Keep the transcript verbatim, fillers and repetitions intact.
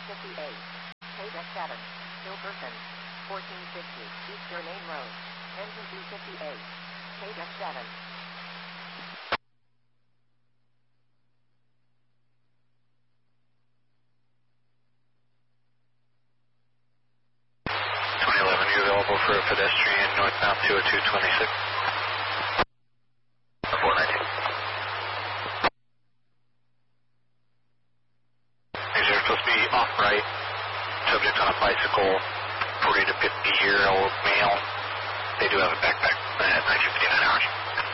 fifty-eight. K seven. Hilberton. fourteen fifty. Eastern Main Road. Engine two fifty-eight. K seven. twenty eleven, you're available for a pedestrian northbound two oh two twenty-six. four nineteen. You're supposed to be off right. Subject on a bicycle, forty to fifty year old male. They do have a backpack at nineteen fifty-nine hours.